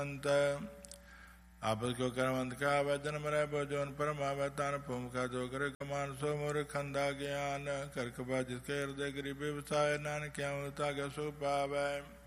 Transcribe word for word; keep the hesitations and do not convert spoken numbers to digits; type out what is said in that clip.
ਅੰਤ ਆਪਸ ਕੋ ਕਰਮੰਤ ਕਾ ਆਵੈ ਜਨਮ ਰਹਿ ਬੋ ਜੋਨ ਪਰਮ ਆਵੈ ਤਨ ਭੂਮਿਕਾ ਜੋ ਕਰੇ ਕਮਾਨ ਸੋ ਮੋਰ ਖੰਦਾ ਗਿਆਨ ਕਰ ਕਬਾ ਜਿਸ ਕੇ ਹਿਰਦੇ ਗਰੀਬੀ ਵਸਾਏ ਨਾਨਕ ਕਿਆ ਤਾਗੇ ਸੁਖ ਪਾਵੈ।